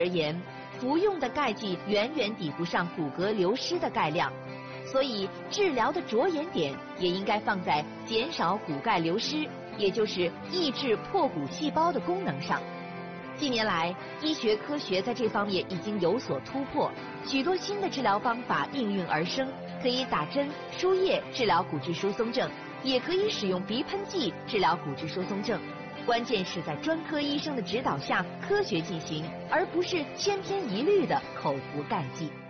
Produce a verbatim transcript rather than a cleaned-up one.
而言，服用的钙剂远远抵不上骨骼流失的钙量，所以治疗的着眼点也应该放在减少骨钙流失，也就是抑制破骨细胞的功能上。近年来，医学科学在这方面已经有所突破，许多新的治疗方法应运而生，可以打针、输液治疗骨质疏松症，也可以使用鼻喷剂治疗骨质疏松症。关键是在专科医生的指导下科学进行，而不是千篇一律的口服钙剂。